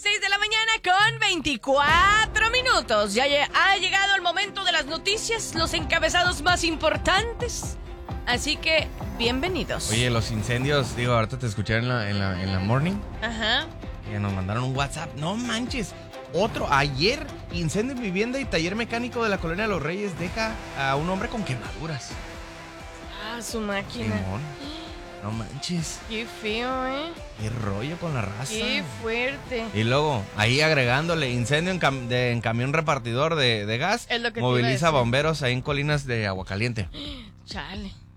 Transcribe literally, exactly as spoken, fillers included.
seis de la mañana con veinticuatro minutos. Ya ha llegado el momento de las noticias, los encabezados más importantes. Así que, bienvenidos. Oye, los incendios, digo, ahorita te escuché en la, en la, en la morning. Ajá. Que nos mandaron un WhatsApp. No manches. Otro, ayer, incendio en vivienda y taller mecánico de la Colonia de los Reyes deja a un hombre con quemaduras. Ah, su máquina. Simón. No manches. Qué feo, ¿eh? Qué rollo con la raza. Qué fuerte. Y luego, ahí agregándole incendio en, cam- de, en camión repartidor de, de gas. Es lo que te iba a Moviliza decir. bomberos ahí en Colinas de Aguacaliente. Chale.